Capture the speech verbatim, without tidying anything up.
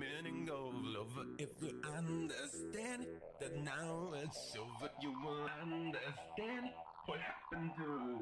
meaning of love. If you understand that now it's over, you will understand what happened to